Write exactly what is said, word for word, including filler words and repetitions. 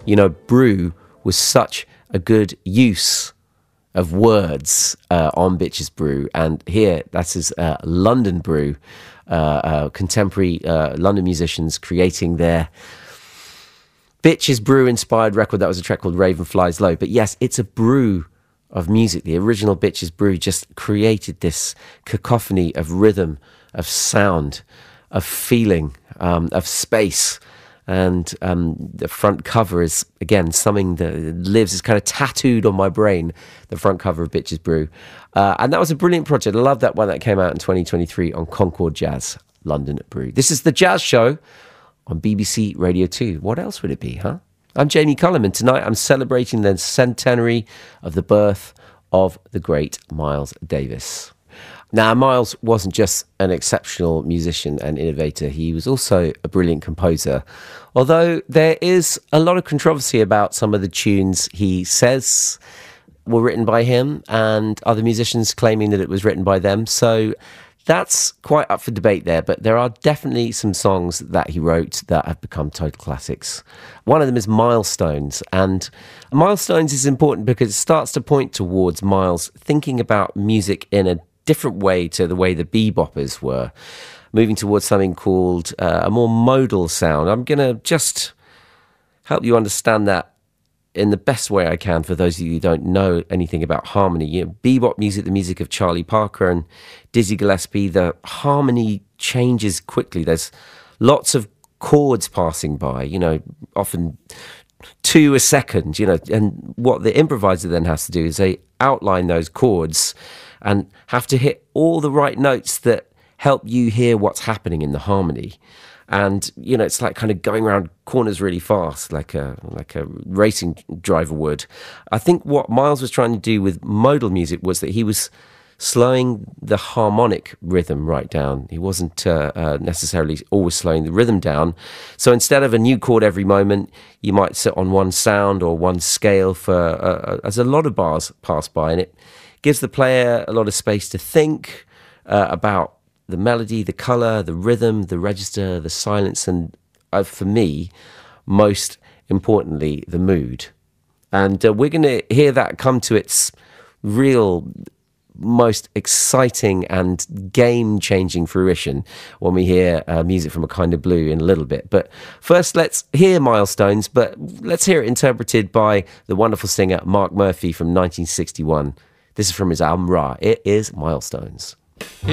you know, brew was such a good use of words uh, on Bitches Brew. And here, that's his uh, London Brew, uh, uh, contemporary uh, London musicians creating their Bitches Brew inspired record. That was a track called Raven Flies Low. But yes, it's a brew of music. The original Bitches Brew just created this cacophony of rhythm, of sound, of feeling, um, of space. And um, the front cover is, again, something that lives, is kind of tattooed on my brain, the front cover of Bitches Brew. Uh, and that was a brilliant project. I love that one that came out in twenty twenty-three on Concord Jazz, London Brew. This is The Jazz Show on B B C Radio two. What else would it be, huh? I'm Jamie Cullum, and tonight I'm celebrating the centenary of the birth of the great Miles Davis. Now, Miles wasn't just an exceptional musician and innovator, he was also a brilliant composer. Although there is a lot of controversy about some of the tunes he says were written by him and other musicians claiming that it was written by them. So that's quite up for debate there, but there are definitely some songs that he wrote that have become total classics. One of them is Milestones, and Milestones is important because it starts to point towards Miles thinking about music in a different way to the way the beboppers were, moving towards something called uh, a more modal sound. I'm going to just help you understand that in the best way I can for those of you who don't know anything about harmony. You know, bebop music, the music of Charlie Parker and Dizzy Gillespie, the harmony changes quickly. There's lots of chords passing by, you know, often two a second, you know, and what the improviser then has to do is they outline those chords and have to hit all the right notes that help you hear what's happening in the harmony. And, you know, it's like kind of going around corners really fast, like a like a racing driver would. I think what Miles was trying to do with modal music was that he was slowing the harmonic rhythm right down. He wasn't uh, uh, necessarily always slowing the rhythm down. So instead of a new chord every moment, you might sit on one sound or one scale for, uh, as a lot of bars pass by, and it gives the player a lot of space to think uh, about the melody, the colour, the rhythm, the register, the silence, and uh, for me, most importantly, the mood. And uh, we're going to hear that come to its real, most exciting and game-changing fruition when we hear uh, music from A Kind of Blue in a little bit. But first, let's hear Milestones, but let's hear it interpreted by the wonderful singer Mark Murphy from nineteen sixty-one. This is from his album Ra. It is Milestones.